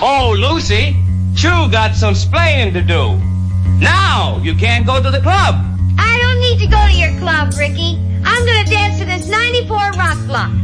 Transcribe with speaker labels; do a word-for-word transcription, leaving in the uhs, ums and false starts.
Speaker 1: Oh, Lucy, Chew got some splaining to do. Now you can't go to the club.
Speaker 2: I don't need to go to your club, Ricky. I'm gonna dance to this ninety-four rock block.